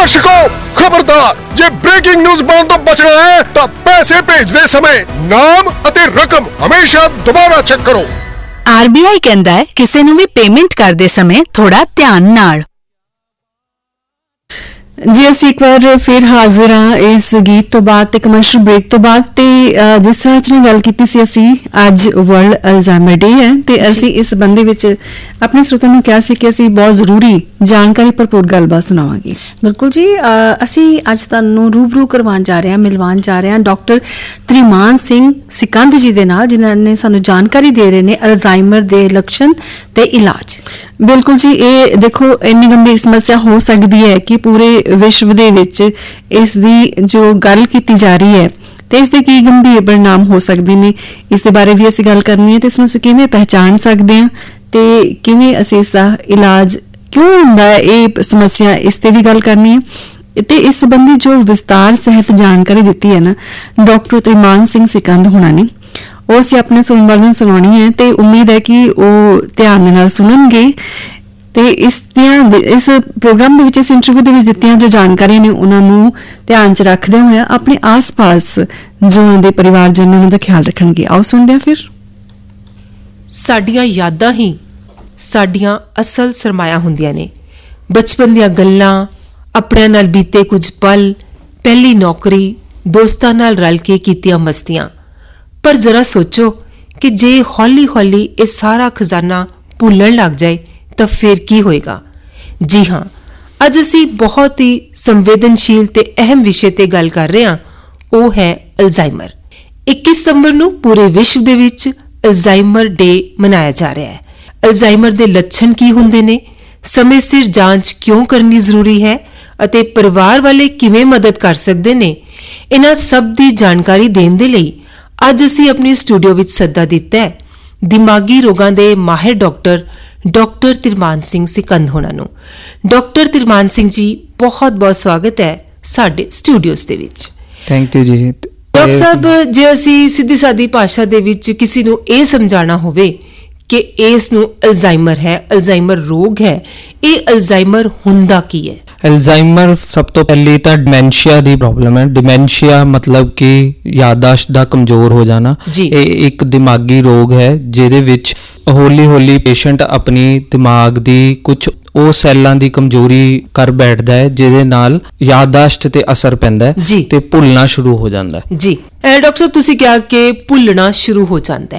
दर्शकों खबरदार, जे breaking news बनने तो बचना है तो पैसे भेजते समय नाम ਅਤੇ रकम हमेशा दोबारा चेक करो। RBI कहता है किसी ਨੂੰ ਵੀ पेमेंट करते समय थोड़ा ध्यान नाल। जी ਅਸੀਂ ਇੱਕ ਵਾਰ ਫਿਰ ਹਾਜ਼ਰ ਹਾਂ ਇਸ ਗੀਤ ਤੋਂ ਬਾਅਦ ਤੇ ਕਮਰਸ਼ੀਅਲ ਬ੍ਰੇਕ ਤੋਂ ਬਾਅਦ ਤੇ ਜਿਸ ਤਰ੍ਹਾਂ ਚ ਗੱਲ ਕੀਤੀ ਸੀ ਅਸੀਂ ਅੱਜ ਵਰਲਡ ਅਲਜ਼ਾਈਮਰ ਡੇ ਹੈ ਤੇ ਅਸੀਂ ਇਸ ਸੰਬੰਧ ਵਿੱਚ ਆਪਣੇ ਸਰੋਤਿਆਂ ਨੂੰ ਕਿਹਾ ਸੀ ਕਿ ਅਸੀਂ ਬਹੁਤ ਜ਼ਰੂਰੀ ਜਾਣਕਾਰੀ ਭਰਪੂਰ ਗੱਲਬਾਤ ਸੁਣਾਵਾਂਗੇ। ਬਿਲਕੁਲ ਜੀ, ਅਸੀਂ ਅੱਜ ਤੁਹਾਨੂੰ ਰੂਬਰੂ ਕਰਵਾਉਣ ਜਾ ਰਹੇ ਹਾਂ, ਮਿਲਵਾਉਣ ਜਾ ਰਹੇ ਹਾਂ ਡਾਕਟਰ ਤ੍ਰਿਮਾਨ ਸਿੰਘ ਸਿਕੰਦ ਜੀ ਦੇ ਨਾਲ, ਜਿਨ੍ਹਾਂ ਨੇ ਸਾਨੂੰ ਜਾਣਕਾਰੀ ਦੇ ਰਹੇ ਨੇ ਅਲਜ਼ਾਈਮਰ ਦੇ ਲੱਛਣ ਤੇ ਇਲਾਜ। ਬਿਲਕੁਲ ਜੀ, ਇਹ ਦੇਖੋ ਇੰਨੀ ਗੰਭੀਰ ਸਮੱਸਿਆ ਹੋ ਸਕਦੀ ਹੈ ਕਿ ਪੂਰੇ ਵਿਸ਼ਵ ਦੇ ਵਿੱਚ ਇਸ ਦੀ ਜੋ ਗੱਲ ਕੀਤੀ ਜਾ ਰਹੀ ਹੈ ਤੇ ਇਸ ਦੇ ਕੀ ਗੰਭੀਰ परिणाम ਹੋ ਸਕਦੇ ਨੇ, ਇਸ ਦੇ ਬਾਰੇ ਵੀ ਅਸੀਂ ਗੱਲ ਕਰਨੀ ਹੈ ਤੇ ਇਸ ਨੂੰ ਅਸੀਂ ਕਿਵੇਂ ਪਹਿਚਾਣ ਸਕਦੇ ਹਾਂ ਤੇ ਕਿਵੇਂ ਅਸੀਂ ਇਸ ਦਾ ਇਲਾਜ ਕਿਉਂ ਹੁੰਦਾ ਹੈ, ਇਹ ਸਮੱਸਿਆ ਇਸ ਤੇ ਵੀ ਗੱਲ ਕਰਨੀ ਹੈ ਤੇ ਇਸ ਸੰਬੰਧੀ ਜੋ ਵਿਸਤਾਰ ਸਹਿਤ ਜਾਣਕਾਰੀ ਦਿੱਤੀ ਹੈ ਨਾ ਡਾਕਟਰ ਤ੍ਰਿਮਾਨ ਸਿੰਘ ਸਿਕੰਦ ਹੋਣਾ ਨੇ, ਉਹ ਅਸੀਂ ਆਪਣੇ ਸੁਣਨ ਵਾਲਿਆਂ ਨੂੰ ਸੁਣਾਉਣੀ ਹੈ ਤੇ ਉਮੀਦ ਹੈ ਕਿ ਉਹ ਧਿਆਨ ਨਾਲ ਸੁਣਨਗੇ ਤੇ ਇਸ ਪ੍ਰੋਗਰਾਮ ਦੇ ਵਿੱਚ ਇਸ ਇੰਟਰਵਿਊ ਦੇ ਵਿੱਚ ਦਿੱਤੀਆਂ ਜੋ ਜਾਣਕਾਰੀ ਨੇ ਉਹਨਾਂ ਨੂੰ ਧਿਆਨ 'ਚ ਰੱਖਦੇ ਹੋਏ ਆਪਣੇ ਆਸ-ਪਾਸ ਜੋ ਉਹਨਾਂ ਦੇ ਪਰਿਵਾਰਜਨ ਨੇ ਉਹਨਾਂ ਦਾ ਖਿਆਲ ਰੱਖਣਗੇ। ਆਓ ਸੁਣਦੇ ਹਾਂ ਫਿਰ। ਸਾਡੀਆਂ ਯਾਦਾਂ ਹੀ ਸਾਡੀਆਂ ਅਸਲ ਸਰਮਾਇਆ ਹੁੰਦੀਆਂ ਨੇ। ਬਚਪਨ ਦੀਆਂ ਗੱਲਾਂ, ਆਪਣਿਆਂ ਨਾਲ ਬੀਤੇ ਕੁਝ ਪਲ, ਪਹਿਲੀ ਨੌਕਰੀ, ਦੋਸਤਾਂ ਨਾਲ ਰਲ ਕੇ ਕੀਤੀਆਂ ਮਸਤੀਆਂ। ਪਰ ਜ਼ਰਾ ਸੋਚੋ ਕਿ ਜੇ ਹੌਲੀ-ਹੌਲੀ ਇਹ ਸਾਰਾ ਖਜ਼ਾਨਾ ਭੁੱਲਣ ਲੱਗ ਜਾਏ ਤਾਂ ਫਿਰ ਕੀ ਹੋਏਗਾ। ਜੀ ਹਾਂ, ਅੱਜ ਅਸੀਂ ਬਹੁਤ ਹੀ ਸੰਵੇਦਨਸ਼ੀਲ ਤੇ ਅਹਿਮ ਵਿਸ਼ੇ ਤੇ ਗੱਲ ਕਰ ਰਹੇ ਹਾਂ, ਉਹ ਹੈ ਅਲਜ਼ਾਈਮਰ। 21 ਸਤੰਬਰ ਨੂੰ ਪੂਰੇ ਵਿਸ਼ਵ ਦੇ ਵਿੱਚ ਅਲਜ਼ਾਈਮਰ ਡੇ ਮਨਾਇਆ ਜਾ ਰਿਹਾ ਹੈ। ਅਲਜ਼ਾਈਮਰ ਦੇ ਲੱਛਣ ਕੀ ਹੁੰਦੇ ਨੇ, ਸਮੇਂ ਸਿਰ ਜਾਂਚ ਕਿਉਂ ਕਰਨੀ ਜ਼ਰੂਰੀ ਹੈ ਅਤੇ ਪਰਿਵਾਰ ਵਾਲੇ ਕਿਵੇਂ ਮਦਦ ਕਰ ਸਕਦੇ ਨੇ, ਇਹਨਾਂ ਸਭ ਦੀ ਜਾਣਕਾਰੀ ਦੇਣ ਦੇ ਲਈ ਅੱਜ ਅਸੀਂ ਆਪਣੀ ਸਟੂਡੀਓ ਵਿੱਚ ਸੱਦਾ ਦਿੱਤਾ ਹੈ ਦਿਮਾਗੀ ਰੋਗਾਂ ਦੇ ਮਾਹਿਰ ਡਾਕਟਰ ਤ੍ਰਿਮਾਨ ਸਿੰਘ ਸਿਕੰਦ ਹੋਣਾ ਨੂੰ। ਡਾਕਟਰ ਤ੍ਰਿਮਾਨ ਸਿੰਘ ਜੀ, ਬਹੁਤ-ਬਹੁਤ ਸਵਾਗਤ ਹੈ ਸਾਡੇ ਸਟੂਡੀਓਜ਼ ਦੇ ਵਿੱਚ। ਥੈਂਕ ਯੂ ਜੀ। ਡਾਕਟਰ ਸਾਹਿਬ, ਜੇ ਅਸੀਂ ਸਿੱਧੀ ਸਾਦੀ ਭਾਸ਼ਾ ਦੇ ਵਿੱਚ ਕਿਸੇ ਨੂੰ ਇਹ ਸਮਝਾਉਣਾ ਹੋਵੇ ਕਿ ਇਸ ਨੂੰ ਅਲਜ਼ਾਈਮਰ ਹੈ, ਅਲਜ਼ਾਈਮਰ ਰੋਗ ਹੈ, ਇਹ ਅਲਜ਼ਾਈਮਰ ਹੁੰਦਾ ਕੀ ਹੈ? ਅਲਜ਼ਾਈਮਰ ਸਭ ਤੋਂ ਪਹਿਲੀ ਤਾਂ ਡਿਮੈਂਸ਼ੀਆ ਦੀ ਪ੍ਰੋਬਲਮ ਹੈ। ਡਿਮੈਂਸ਼ੀਆ ਮਤਲਬ ਕਿ ਯਾਦਾਸ਼ਤ ਦਾ ਕਮਜ਼ੋਰ ਹੋ ਜਾਣਾ। ਇਹ ਇੱਕ ਦਿਮਾਗੀ ਰੋਗ ਹੈ ਜਿਹਦੇ ਵਿੱਚ ਹੌਲੀ-ਹੌਲੀ ਪੇਸ਼ੈਂਟ ਆਪਣੀ ਦਿਮਾਗ ਦੀ ਕੁਝ ਉਹ ਸੈੱਲਾਂ ਦੀ ਕਮਜ਼ੋਰੀ ਕਰ ਬੈਠਦਾ ਹੈ ਜਿਹਦੇ ਨਾਲ ਯਾਦਾਸ਼ਤ ਤੇ ਅਸਰ ਪੈਂਦਾ ਹੈ ਤੇ ਭੁੱਲਣਾ ਸ਼ੁਰੂ ਹੋ ਜਾਂਦਾ ਹੈ। ਜੀ ਡਾਕਟਰ ਸਾਹਿਬ, ਤੁਸੀਂ ਕਿਹਾ ਕਿ ਭੁੱਲਣਾ ਸ਼ੁਰੂ ਹੋ ਜਾਂਦਾ ਹੈ।